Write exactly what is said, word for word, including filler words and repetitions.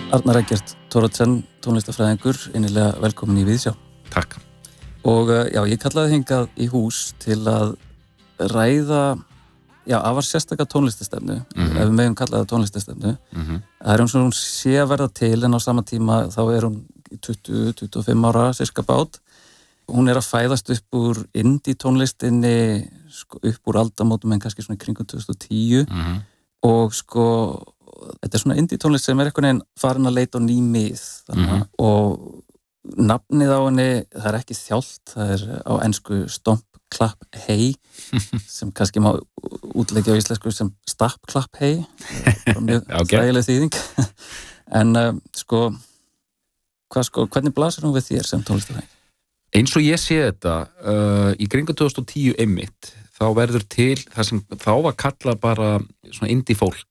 Arnar Eggert Thoroddsen, tónlistafræðingur, innilega velkomin í Viðsjá. Takk. Og já, ég kallaði hingað í hús til að ræða, já, afar sérstaka tónlistastefnu, mm-hmm. ef við megum kalla það tónlistastefnu. Mm-hmm. Það er hún svona, hún sé að verða til, en á sama tíma þá er hún tuttugu til tuttugu og fimm ára, sirka bát. Hún er að fæðast upp úr indie tónlistinni, sko, upp úr aldamótum, en kannski svona í kringum tvö þúsund og tíu. Mm-hmm. Og sko, þetta er svona indie tónlist sem er einhvern veginn farin að leita á ný mið. Mm-hmm. Og nafnið á henni, það er ekki þjált, það er á ensku Stomp, Clap, Hey, sem kannski má útleggja á íslensku sem Stapp, Clap, Hey. Það er mjög þægileg þýðing. En uh, sko, hvað sko, hvernig blasir hún við þér sem tónlistafræðingur? Eins og ég sé þetta, uh, í kringum tvö þúsund og tíu einmitt, þá verður til það sem þá var kallað bara svona indie fólk,